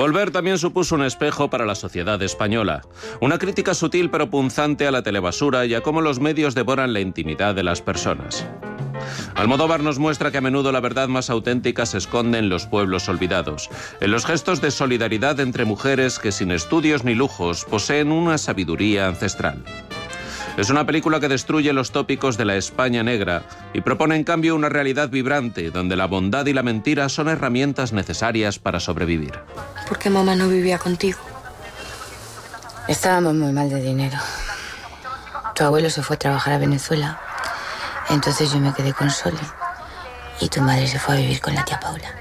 Volver también supuso un espejo para la sociedad española. Una crítica sutil pero punzante a la telebasura y a cómo los medios devoran la intimidad de las personas. Almodóvar nos muestra que a menudo la verdad más auténtica se esconde en los pueblos olvidados, en los gestos de solidaridad entre mujeres que sin estudios ni lujos poseen una sabiduría ancestral. Es una película que destruye los tópicos de la España negra y propone en cambio una realidad vibrante donde la bondad y la mentira son herramientas necesarias para sobrevivir. ¿Por qué mamá no vivía contigo? Estábamos muy mal de dinero. Tu abuelo se fue a trabajar a Venezuela, entonces yo me quedé con Sole y tu madre se fue a vivir con la tía Paula.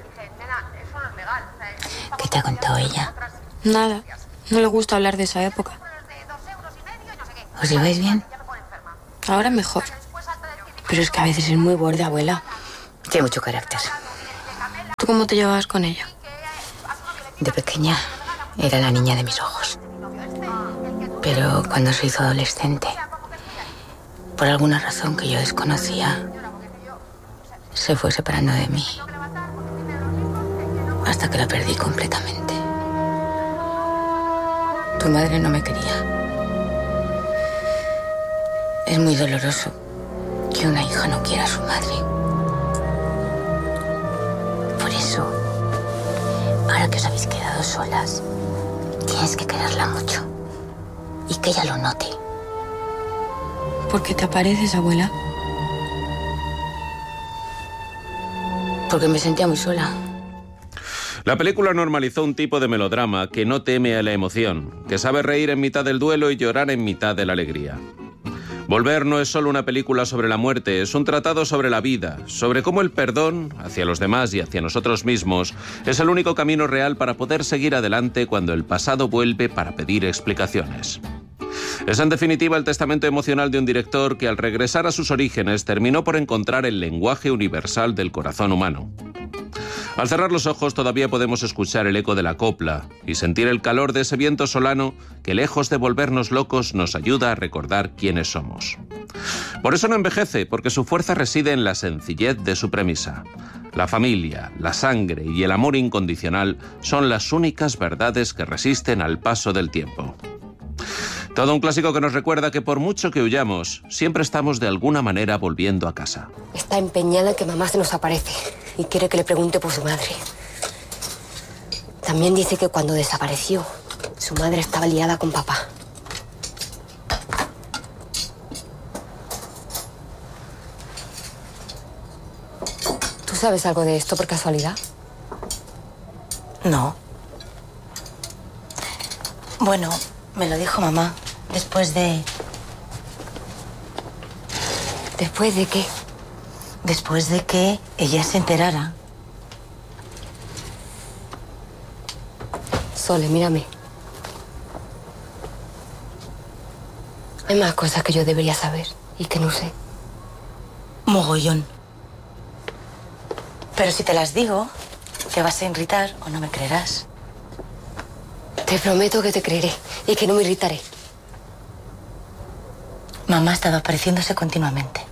¿Qué te ha contado ella? Nada, no le gusta hablar de esa época. ¿Os lleváis bien? Ahora mejor. Pero es que a veces es muy borde, abuela. Tiene mucho carácter. ¿Tú cómo te llevabas con ella? De pequeña era la niña de mis ojos. Pero cuando se hizo adolescente, por alguna razón que yo desconocía, se fue separando de mí. Hasta que la perdí completamente. Tu madre no me quería. Es muy doloroso que una hija no quiera a su madre. Por eso, ahora que os habéis quedado solas, tienes que quererla mucho. Y que ella lo note. ¿Por qué te apareces, abuela? Porque me sentía muy sola. La película normalizó un tipo de melodrama que no teme a la emoción, que sabe reír en mitad del duelo y llorar en mitad de la alegría. Volver no es solo una película sobre la muerte, es un tratado sobre la vida, sobre cómo el perdón hacia los demás y hacia nosotros mismos es el único camino real para poder seguir adelante cuando el pasado vuelve para pedir explicaciones. Es en definitiva el testamento emocional de un director que al regresar a sus orígenes terminó por encontrar el lenguaje universal del corazón humano. Al cerrar los ojos todavía podemos escuchar el eco de la copla y sentir el calor de ese viento solano que, lejos de volvernos locos, nos ayuda a recordar quiénes somos. Por eso no envejece, porque su fuerza reside en la sencillez de su premisa. La familia, la sangre y el amor incondicional son las únicas verdades que resisten al paso del tiempo. Todo un clásico que nos recuerda que por mucho que huyamos, siempre estamos de alguna manera volviendo a casa. Está empeñada en que mamá se nos aparece y quiere que le pregunte por su madre. También dice que cuando desapareció, su madre estaba liada con papá. ¿Tú sabes algo de esto por casualidad? No. Bueno, me lo dijo mamá después de... ¿Después de qué? Después de que ella se enterara. Sole, mírame. Hay más cosas que yo debería saber y que no sé. Mogollón. Pero si te las digo, te vas a irritar o no me creerás. Te prometo que te creeré y que no me irritaré. Mamá estaba apareciéndose continuamente.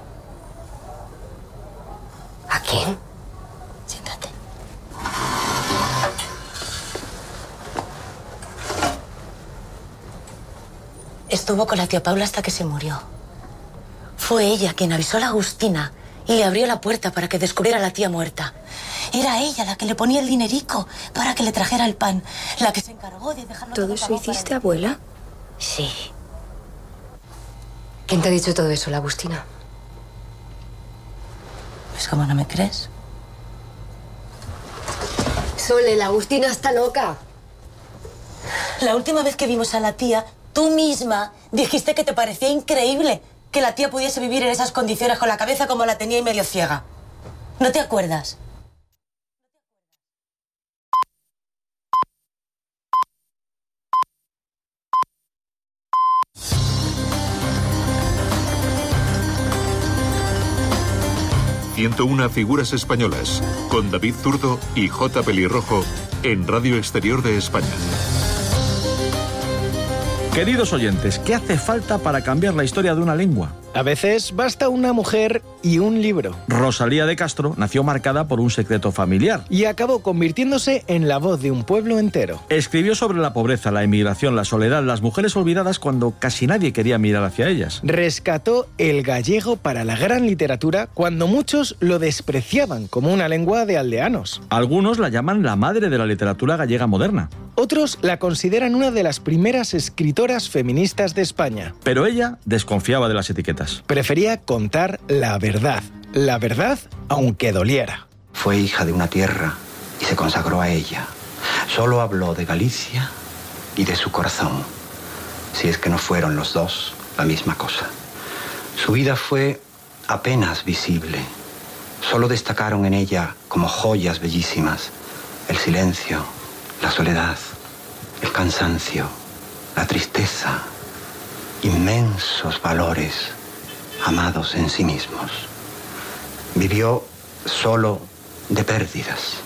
¿A quién? Siéntate. Estuvo con la tía Paula hasta que se murió. Fue ella quien avisó a la Agustina y le abrió la puerta para que descubriera a la tía muerta. Era ella la que le ponía el dinerico para que le trajera el pan, la que se encargó de dejarlo ¿Todo eso hiciste, abuela? Sí. ¿Quién te ha dicho todo eso, la Agustina? Pues ¿cómo no me crees? Sole, la Agustina está loca. La última vez que vimos a la tía, tú misma dijiste que te parecía increíble que la tía pudiese vivir en esas condiciones con la cabeza como la tenía y medio ciega. ¿No te acuerdas? ...101 figuras españolas, con David Zurdo y J. Pelirrojo, en Radio Exterior de España. Queridos oyentes, ¿qué hace falta para cambiar la historia de una lengua? A veces basta una mujer y un libro. Rosalía de Castro nació marcada por un secreto familiar. Y acabó convirtiéndose en la voz de un pueblo entero. Escribió sobre la pobreza, la emigración, la soledad, las mujeres olvidadas cuando casi nadie quería mirar hacia ellas. Rescató el gallego para la gran literatura cuando muchos lo despreciaban como una lengua de aldeanos. Algunos la llaman la madre de la literatura gallega moderna. Otros la consideran una de las primeras escritoras feministas de España. Pero ella desconfiaba de las etiquetas. Prefería contar la verdad aunque doliera. Fue hija de una tierra y se consagró a ella. Solo habló de Galicia y de su corazón, si es que no fueron los dos la misma cosa. Su vida fue apenas visible. Solo destacaron en ella como joyas bellísimas el silencio, la soledad, el cansancio, la tristeza, inmensos valores amados en sí mismos. Vivió solo de pérdidas.